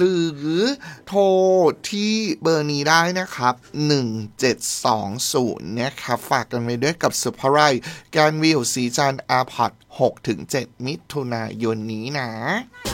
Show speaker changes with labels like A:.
A: รือโทรที่เบอร์นี้ได้นะครับ1720นะครับฝากกันไว้ด้วยกับสุภาลัยการวิวสีจันทร์อาพอร์ต6-7 มิถุนายนนี้นะ